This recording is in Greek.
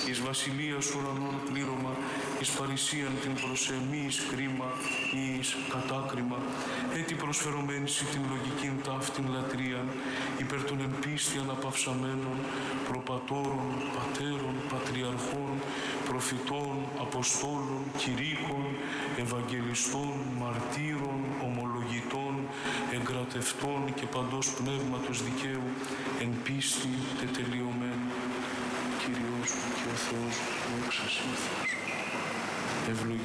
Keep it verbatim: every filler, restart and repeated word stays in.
εις βασιλείας ουρανών πλήρωμα, εις παρησίαν την προσεμή, εις κρίμα ή εις κατάκριμα, έτι προσφερωμένης εις την λογικήν ταύτην λατρείαν, υπέρ των εν πίστη αναπαυσαμένων, προπατώρων, πατέρων, πατριαρχών, προφητών, αποστόλων, κηρύκων, ευαγγελιστών, μαρτύρων, ομολογητών, εγκρατευτών και παντός πνεύματος δικαίου, εν πίστη τετελειωμένου. Κύριος και ο Θεός μου εξασύθος. Ευλογή